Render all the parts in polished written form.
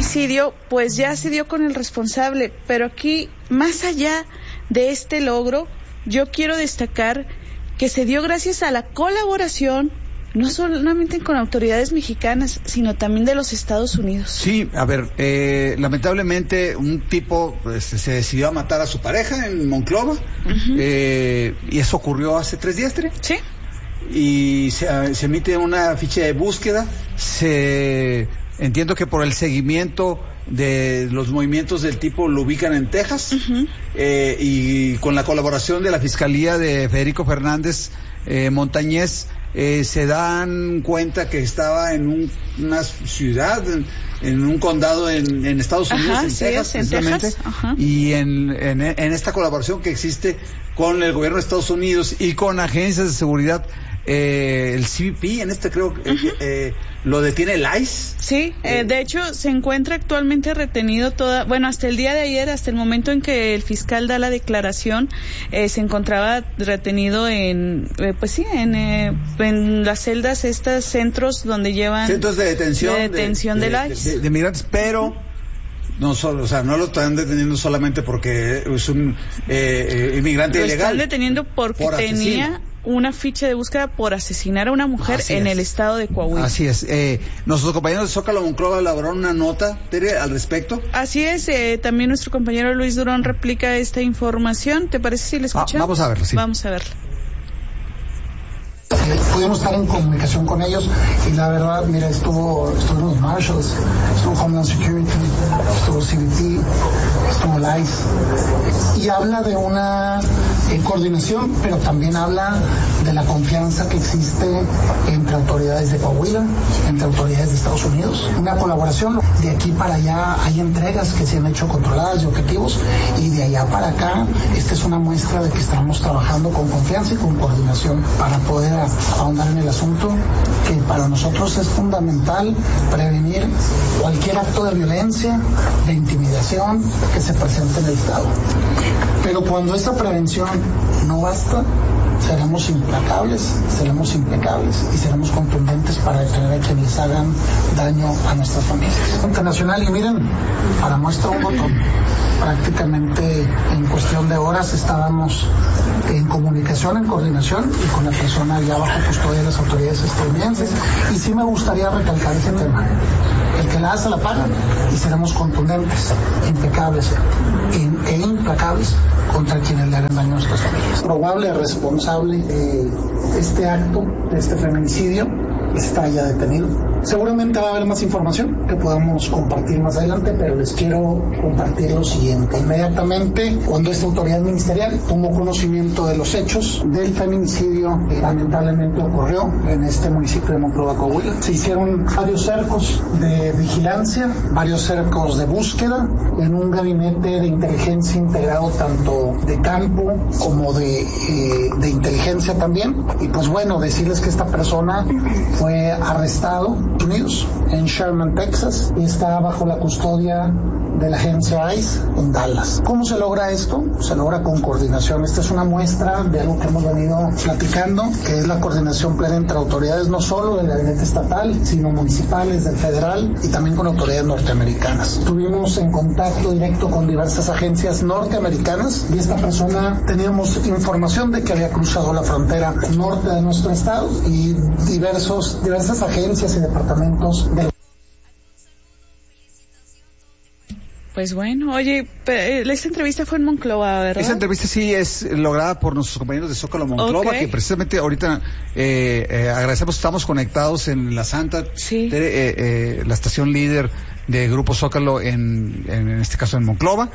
feminicidio, pues ya se dio con el responsable, pero aquí, más allá de este logro, yo quiero destacar que se dio gracias a la colaboración no solamente con autoridades mexicanas, sino también de los Estados Unidos. Sí, a ver, lamentablemente un tipo se decidió a matar a su pareja en Monclova, y eso ocurrió hace 3 días, ¿tres? Sí. Y se emite una ficha de búsqueda, entiendo que por el seguimiento de los movimientos del tipo lo ubican en Texas, y con la colaboración de la Fiscalía de Federico Fernández Montañez, se dan cuenta que estaba en una ciudad, en un condado en Estados Unidos, en Texas, precisamente, y en esta colaboración que existe con el gobierno de Estados Unidos y con agencias de seguridad, el CBP, creo que lo detiene el ICE. Sí, de hecho se encuentra actualmente retenido hasta el día de ayer, hasta el momento en que el fiscal da la declaración, se encontraba retenido en las celdas, centros donde llevan centros de detención del ICE de migrantes, pero no lo están deteniendo solamente porque es un inmigrante ilegal. Lo están deteniendo porque tenía una ficha de búsqueda por asesinar a una mujer el estado de Coahuila. Así es. Nuestros compañeros de Zócalo Monclova elaboraron una nota, Tere, al respecto. Así es. También nuestro compañero Luis Durón replica esta información. ¿Te parece si la escuchamos? Vamos a verlo, sí. Vamos a verla. Pudimos estar en comunicación con ellos y la verdad, mira, estuvo los Marshals, estuvo Homeland Security, estuvo CBP, estuvo el ICE, y habla de una coordinación, pero también habla de la confianza que existe entre autoridades de Coahuila, entre autoridades de Estados Unidos, una colaboración. De aquí para allá hay entregas que se han hecho controladas y objetivos, y de allá para acá esta es una muestra de que estamos trabajando con confianza y con coordinación para poder ahondar en el asunto, que para nosotros es fundamental prevenir cualquier acto de violencia, de intimidación que se presente en el Estado. Pero cuando esta prevención no basta, seremos implacables y seremos contundentes para detener a quienes hagan daño a nuestras familias. Internacional, y miren, para muestra un botón, prácticamente en cuestión de horas estábamos en comunicación, en coordinación y con la persona ya bajo custodia de las autoridades estadounidenses. Y sí me gustaría recalcar ese tema: el que la hace la paga, y seremos contundentes, impecables e implacables contra quienes le hagan daño a nuestras familias. Probable responsable de este acto, de este feminicidio, está ya detenido. Seguramente va a haber más información que podamos compartir más adelante, pero les quiero compartir lo siguiente. Inmediatamente, cuando esta autoridad ministerial tomó conocimiento de los hechos del feminicidio que lamentablemente ocurrió en este municipio de Monclova, Coahuila, se hicieron varios cercos de vigilancia, varios cercos de búsqueda, en un gabinete de inteligencia integrado tanto de campo como de inteligencia también. Y pues bueno, decirles que esta persona fue arrestado Unidos en Sherman, Texas, y está bajo la custodia de la agencia ICE en Dallas. ¿Cómo se logra esto? Se logra con coordinación. Esta es una muestra de algo que hemos venido platicando, que es la coordinación plena entre autoridades no solo del gabinete estatal, sino municipales, del federal, y también con autoridades norteamericanas. Estuvimos en contacto directo con diversas agencias norteamericanas, y esta persona teníamos información de que había cruzado la frontera norte de nuestro estado, y diversas agencias y departamentos de... Pues bueno, oye, esta entrevista fue en Monclova, ¿verdad? Esa entrevista sí es lograda por nuestros compañeros de Zócalo Monclova, que precisamente ahorita agradecemos, estamos conectados en La Santa, la estación líder de Grupo Zócalo en este caso en Monclova,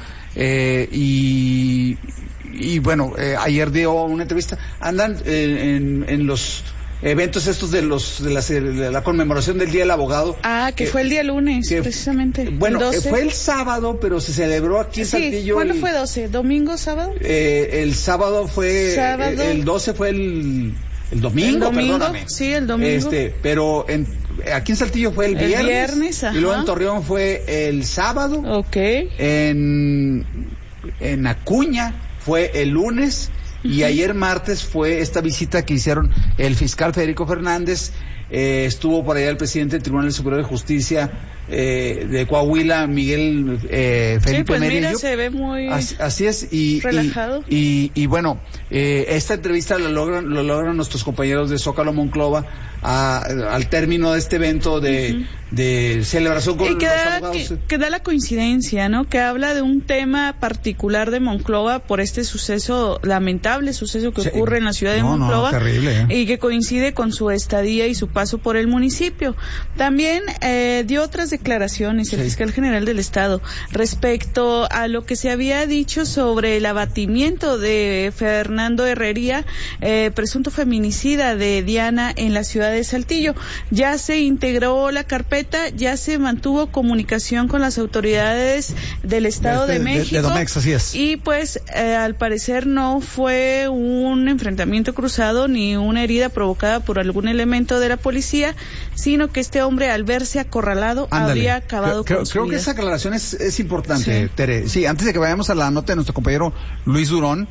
y bueno, ayer dio una entrevista, andan en los eventos estos de la conmemoración del Día del Abogado. Que fue el día lunes, precisamente. Bueno, fue el sábado, pero se celebró aquí en Saltillo. ¿Cuándo fue 12? ¿Domingo, sábado? El sábado fue... el 12 fue el domingo, perdóname. Sí, el domingo. Pero aquí en Saltillo fue el viernes, y luego en Torreón fue el sábado. Okay. En Acuña fue el lunes, y ayer martes fue esta visita que hicieron el fiscal Federico Fernández, estuvo por allá el presidente del Tribunal Superior de Justicia de Coahuila, Miguel Felipe pues Merillo. Mira, se ve muy así es, relajado. Y bueno, esta entrevista lo logran nuestros compañeros de Zócalo Monclova al término de este evento de celebración con los abogados. Que da la coincidencia, ¿no? Que habla de un tema particular de Monclova por este suceso, lamentable suceso que ocurre en la ciudad de Monclova. Terrible, y que coincide con su estadía y su paso por el municipio. También dio otras declaraciones el fiscal general del Estado respecto a lo que se había dicho sobre el abatimiento de Fernando Herrería, presunto feminicida de Diana en la ciudad de Saltillo. Ya se integró la carpeta, ya se mantuvo comunicación con las autoridades del Estado de México. De Domex, así es. Y pues al parecer no fue un enfrentamiento cruzado ni una herida provocada por algún elemento de la policía, sino que este hombre, al verse acorralado, habría acabado con su vida. Creo que esa aclaración es importante, sí. Tere. Sí, antes de que vayamos a la nota de nuestro compañero Luis Durón,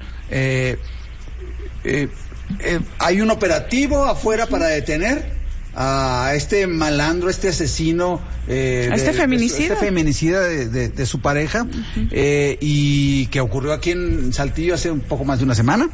hay un operativo afuera para detener a este malandro, este asesino, este feminicida de su pareja, y que ocurrió aquí en Saltillo hace un poco más de una semana,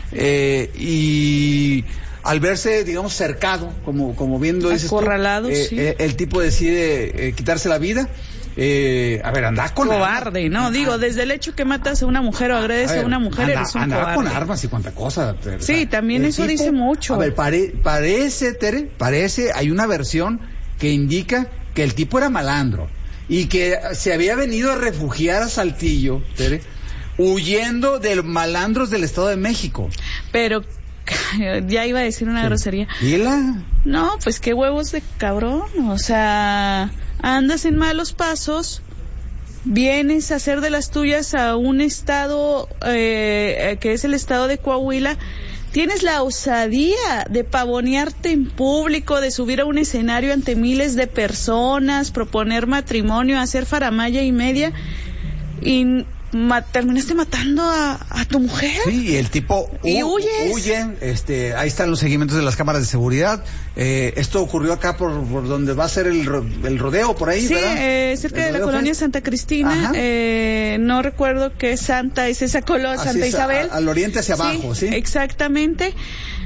y al verse, digamos, cercado, como bien lo dices tú, acorralado, sí. El tipo decide quitarse la vida. A ver, anda con cobarde, armas. ¿no? Digo, desde el hecho que matas a una mujer o agredes a una mujer, eres un cobarde. Andaba con armas y cuánta cosa. Sí, también eso tipo, dice mucho. A ver, parece, Tere, hay una versión que indica que el tipo era malandro y que se había venido a refugiar a Saltillo, Tere, huyendo de los malandros del Estado de México. Pero ya iba a decir una grosería. ¿Dila? No, pues qué huevos de cabrón, o sea, andas en malos pasos, vienes a hacer de las tuyas a un estado que es el estado de Coahuila, tienes la osadía de pavonearte en público, de subir a un escenario ante miles de personas, proponer matrimonio, hacer faramalla y media, y terminaste matando a tu mujer. Sí, el tipo huye. Ahí están los seguimientos de las cámaras de seguridad. Esto ocurrió acá por donde va a ser el rodeo, por ahí, sí, ¿verdad? Cerca de la colonia Santa Cristina. No recuerdo qué santa es esa colonia, Santa Isabel. Al oriente hacia abajo, ¿sí? Exactamente.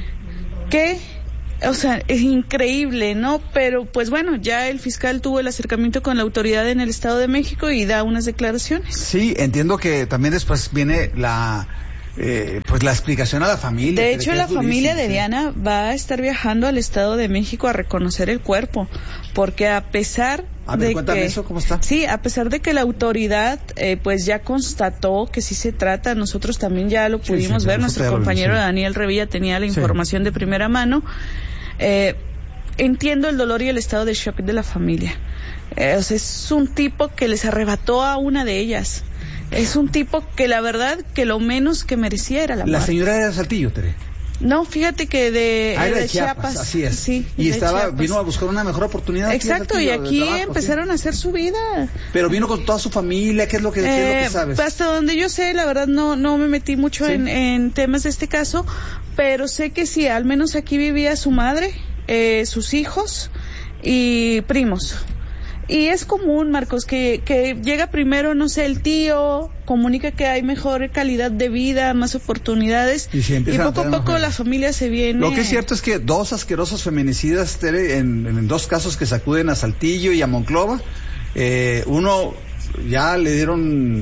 O sea, es increíble, ¿no? Pero, pues bueno, ya el fiscal tuvo el acercamiento con la autoridad en el Estado de México y da unas declaraciones. Sí, entiendo que también después viene la explicación a la familia. De hecho, la familia de Diana va a estar viajando al Estado de México a reconocer el cuerpo, porque a pesar de cuéntame eso, ¿cómo está? Sí, a pesar de que la autoridad pues ya constató que sí se trata, nosotros también ya lo pudimos ver, nuestro compañero Daniel Revilla tenía la información de primera mano. Entiendo el dolor y el estado de shock de la familia. O sea, es un tipo que les arrebató a una de ellas. Es un tipo que la verdad que lo menos que merecía era la muerte. La señora era de Saltillo, Tere. No, fíjate que de Chiapas. Así es. Sí, y vino a buscar una mejor oportunidad. Exacto, y aquí empezaron a hacer su vida. Pero vino con toda su familia, ¿qué es lo que sabes? Hasta donde yo sé, la verdad no me metí mucho en temas de este caso, pero sé que sí, al menos aquí vivía su madre, sus hijos y primos. Y es común, Marcos, que llega primero, no sé, el tío, comunica que hay mejor calidad de vida, más oportunidades, y poco a poco la familia se viene. Lo que es cierto es que dos asquerosos feminicidas, Tere, en dos casos que sacuden a Saltillo y a Monclova, uno ya le dieron,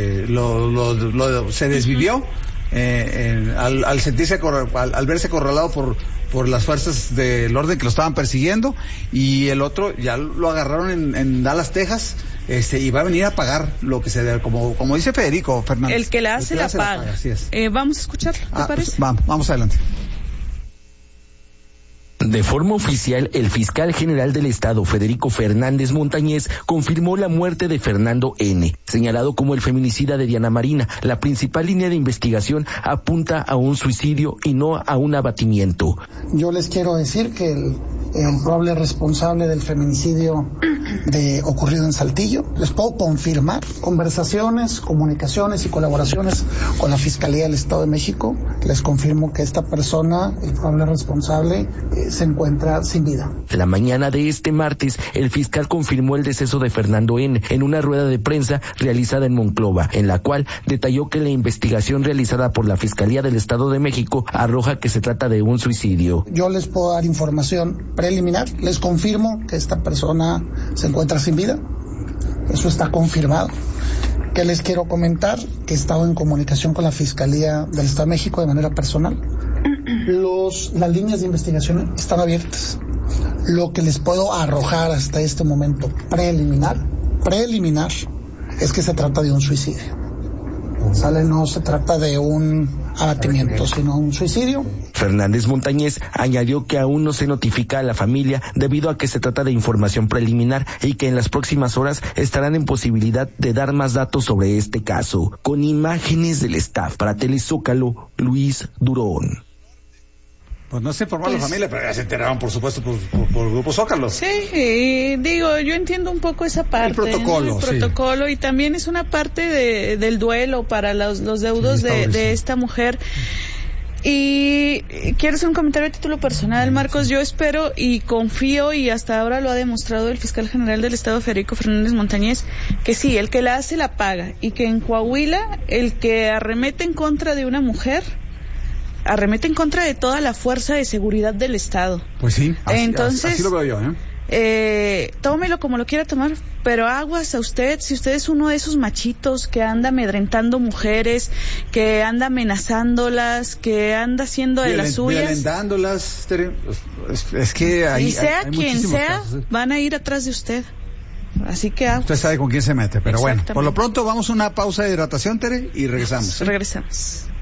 se desvivió, al sentirse, al verse acorralado por las fuerzas del orden que lo estaban persiguiendo, y el otro ya lo agarraron en Dallas, Texas, y va a venir a pagar lo que se debe, como dice Federico Fernández. El que la hace la paga. Así es. Vamos a escucharlo, ¿te parece? Pues vamos adelante. De forma oficial, el fiscal general del Estado, Federico Fernández Montañez, confirmó la muerte de Fernando N., señalado como el feminicida de Diana Marina. La principal línea de investigación apunta a un suicidio y no a un abatimiento. Yo les quiero decir que el probable responsable del feminicidio ocurrido en Saltillo, les puedo confirmar conversaciones, comunicaciones y colaboraciones con la Fiscalía del Estado de México. Les confirmo que esta persona, el probable responsable, se encuentra sin vida. La mañana de este martes, el fiscal confirmó el deceso de Fernando N. en una rueda de prensa realizada en Monclova, en la cual detalló que la investigación realizada por la Fiscalía del Estado de México arroja que se trata de un suicidio. Yo les puedo dar información preliminar. Les confirmo que esta persona se encuentra sin vida. Eso está confirmado. ¿Qué les quiero comentar? Que he estado en comunicación con la Fiscalía del Estado de México de manera personal. Las líneas de investigación están abiertas. Lo que les puedo arrojar hasta este momento preliminar, es que se trata de un suicidio. No se trata de un abatimiento, sino un suicidio. Fernández Montañez añadió que aún no se notifica a la familia debido a que se trata de información preliminar y que en las próximas horas estarán en posibilidad de dar más datos sobre este caso. Con imágenes del staff para Telezócalo, Luis Durón. Pues no se informó a la familia, pero ya se enteraron, por supuesto, por Grupo Zócalo. Sí, digo, yo entiendo un poco esa parte. El protocolo, ¿no? El protocolo, y también es una parte del duelo para los deudos de esta mujer. Y quiero hacer un comentario a título personal, Marcos. Yo espero y confío, y hasta ahora lo ha demostrado el fiscal general del Estado, Federico Fernández Montañez, que sí, el que la hace la paga, y que en Coahuila el que arremete en contra de una mujer arremete en contra de toda la fuerza de seguridad del Estado. Pues sí, entonces, así lo veo yo, tómelo como lo quiera tomar, pero aguas a usted, si usted es uno de esos machitos que anda amedrentando mujeres, que anda amenazándolas, que anda haciendo de las suyas, violentándolas, es que ahí, y sea hay quien sea, casos, van a ir atrás de usted. Así que usted sabe con quién se mete, pero bueno, por lo pronto vamos a una pausa de hidratación, Tere, y regresamos. Regresamos.